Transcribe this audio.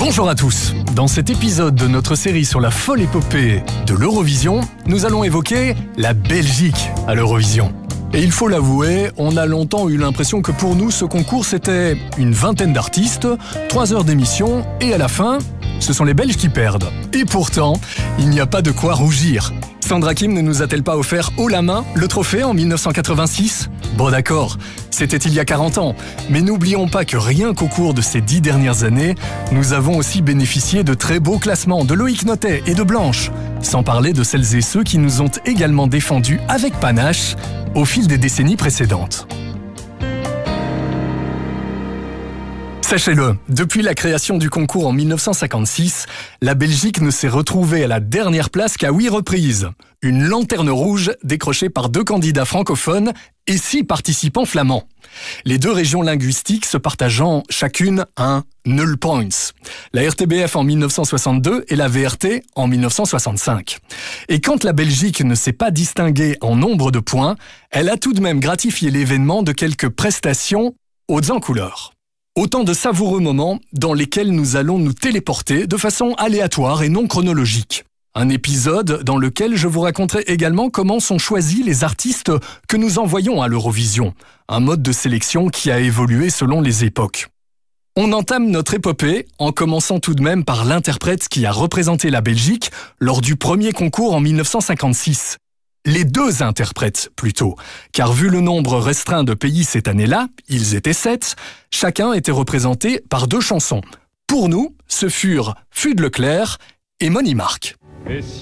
Bonjour à tous. Dans cet épisode de notre série sur la folle épopée de l'Eurovision, nous allons évoquer la Belgique à l'Eurovision. Et il faut l'avouer, on a longtemps eu l'impression que pour nous, ce concours, c'était une vingtaine d'artistes, 3 heures d'émission, et à la fin, ce sont les Belges qui perdent. Et pourtant, il n'y a pas de quoi rougir. Sandra Kim ne nous a-t-elle pas offert haut la main le trophée en 1986 ? Bon d'accord, c'était il y a 40 ans. Mais n'oublions pas que rien qu'au cours de ces 10 dernières années, nous avons aussi bénéficié de très beaux classements de Loïc Notet et de Blanche. Sans parler de celles et ceux qui nous ont également défendus avec panache au fil des décennies précédentes. Sachez-le, depuis la création du concours en 1956, la Belgique ne s'est retrouvée à la dernière place qu'à 8 reprises. Une lanterne rouge décrochée par 2 candidats francophones et 6 participants flamands. Les 2 régions linguistiques se partageant chacune un null points. La RTBF en 1962 et la VRT en 1965. Et quand la Belgique ne s'est pas distinguée en nombre de points, elle a tout de même gratifié l'événement de quelques prestations hautes en couleur. Autant de savoureux moments dans lesquels nous allons nous téléporter de façon aléatoire et non chronologique. Un épisode dans lequel je vous raconterai également comment sont choisis les artistes que nous envoyons à l'Eurovision. Un mode de sélection qui a évolué selon les époques. On entame notre épopée en commençant tout de même par l'interprète qui a représenté la Belgique lors du premier concours en 1956. Les 2 interprètes, plutôt, car vu le nombre restreint de pays cette année-là, ils étaient 7, chacun était représenté par 2 chansons. Pour nous, ce furent Fude Leclerc et Moni Mark. Et si